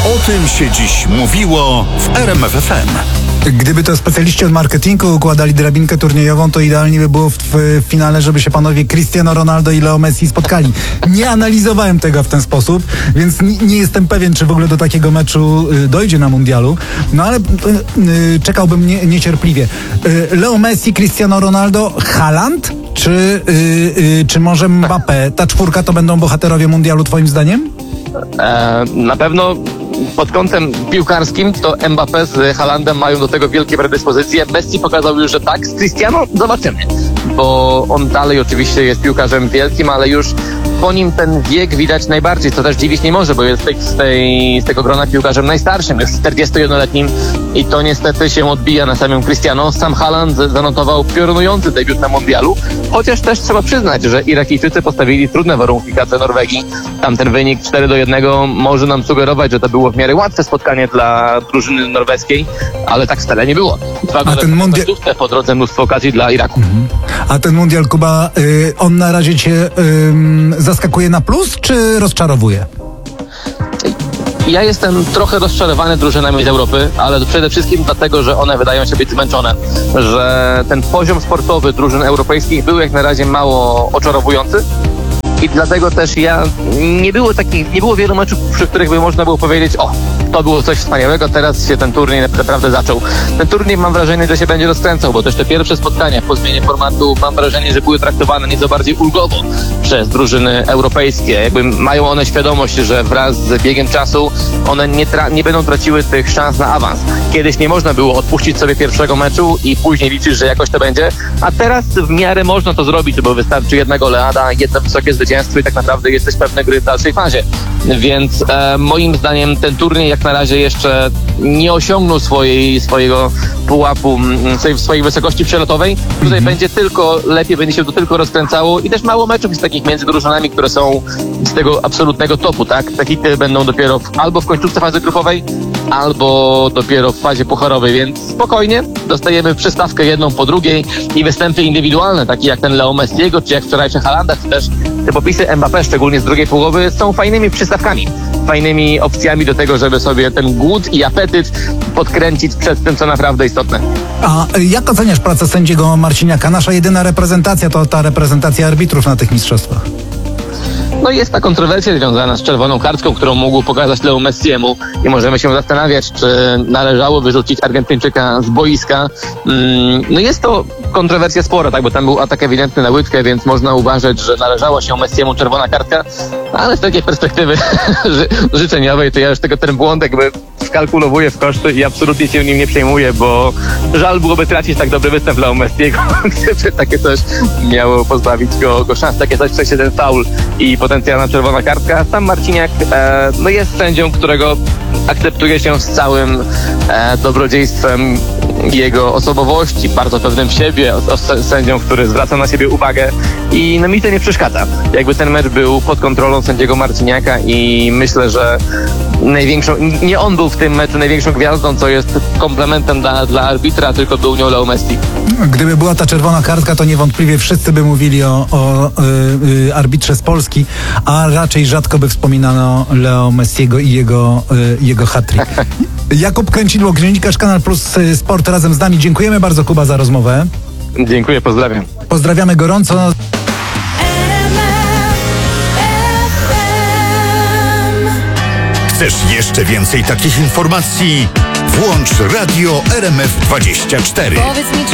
O tym się dziś mówiło w RMF FM. Gdyby to specjaliści od marketingu układali drabinkę turniejową, to idealnie by było w finale, żeby się panowie Cristiano Ronaldo i Leo Messi spotkali. Nie analizowałem tego w ten sposób, więc nie jestem pewien, czy w ogóle do takiego meczu dojdzie na mundialu. No ale czekałbym niecierpliwie. Leo Messi, Cristiano Ronaldo, Haaland? Czy może Mbappé? Ta czwórka to będą bohaterowie mundialu twoim zdaniem? Na pewno pod kątem piłkarskim to Mbappé z Haalandem mają do tego wielkie predyspozycje. Messi pokazał już, że tak. Z Cristiano zobaczymy, bo on dalej oczywiście jest piłkarzem wielkim, ale już po nim ten wiek widać najbardziej, co też dziwić nie może, bo jest z tego grona piłkarzem najstarszym, już 41-letnim i to niestety się odbija na samym Cristiano. Sam Haaland zanotował piorunujący debiut na mundialu, chociaż też trzeba przyznać, że Irakijczycy postawili trudne warunki kadrze Norwegii. Tam ten wynik 4-1 może nam sugerować, że to było w miarę łatwe spotkanie dla drużyny norweskiej, ale tak wcale nie było. 2 gole po drodze, mnóstwo okazji dla Iraku. A ten mundial, Kuba, on na razie cię zaskakuje na plus, czy rozczarowuje? Ja jestem trochę rozczarowany drużynami z Europy, ale przede wszystkim dlatego, że one wydają się być zmęczone, że ten poziom sportowy drużyn europejskich był jak na razie mało oczarowujący. I dlatego też nie było wielu meczów, przy których by można było powiedzieć, to było coś wspaniałego, teraz się ten turniej naprawdę zaczął. Ten turniej mam wrażenie, że się będzie rozkręcał, bo też te pierwsze spotkania po zmianie formatu mam wrażenie, że były traktowane nieco bardziej ulgowo przez drużyny europejskie. Jakby mają one świadomość, że wraz z biegiem czasu one nie będą traciły tych szans na awans. Kiedyś nie można było odpuścić sobie pierwszego meczu i później liczyć, że jakoś to będzie, a teraz w miarę można to zrobić, bo wystarczy jedna goleada, jedno wysokie zwycięstwo i tak naprawdę jesteś pewny gry w dalszej fazie. Więc moim zdaniem ten turniej jak na razie jeszcze nie osiągnął swojego pułapu, swojej wysokości przelotowej. Tutaj będzie tylko lepiej, będzie się to tylko rozkręcało i też mało meczów jest takich między drużynami, które są z tego absolutnego topu, tak? Te hity będą dopiero albo w końcówce fazy grupowej, albo dopiero w fazie pucharowej, więc spokojnie dostajemy przystawkę jedną po drugiej i występy indywidualne, takie jak ten Leo Messiego, czy jak wczorajszy Haalanda, czy też te popisy Mbappé, szczególnie z drugiej połowy, są fajnymi przystawkami, fajnymi opcjami do tego, żeby sobie ten głód i apetyt podkręcić przed tym, co naprawdę istotne. A jak oceniasz pracę sędziego Marciniaka? Nasza jedyna reprezentacja to ta reprezentacja arbitrów na tych mistrzostwach. No i jest ta kontrowersja związana z czerwoną kartką, którą mógł pokazać Leo Messiemu i możemy się zastanawiać, czy należało wyrzucić Argentyńczyka z boiska. No jest to kontrowersja spora, tak, bo tam był atak ewidentny na łydkę, więc można uważać, że należała się Messiemu czerwona kartka, ale z takiej perspektywy życzeniowej to ja już ten błąd jakby wkalkulowuję w koszty i absolutnie się nim nie przejmuję, bo żal byłoby tracić tak dobry występ Leo Messiego, gdyby takie coś miało pozbawić go szans, takie coś przejść ten faul i potencjalna czerwona kartka. Sam Marciniak jest sędzią, którego akceptuje się z całym dobrodziejstwem jego osobowości, bardzo pewnym w siebie, sędzią, który zwraca na siebie uwagę i mi to nie przeszkadza. Jakby ten mecz był pod kontrolą sędziego Marciniaka i myślę, że nie on był w tym meczu największą gwiazdą, co jest komplementem dla arbitra, tylko był nią Leo Messi. Gdyby była ta czerwona kartka, to niewątpliwie wszyscy by mówili o arbitrze z Polski, a raczej rzadko by wspominano Leo Messiego i jego hat-trick. Jakub Kręcidło, dziennikarz Kanal Plus Sport razem z nami. Dziękujemy bardzo, Kuba, za rozmowę. Dziękuję, pozdrawiam. Pozdrawiamy gorąco. Chcesz jeszcze więcej takich informacji? Włącz Radio RMF 24. Powiedz mi,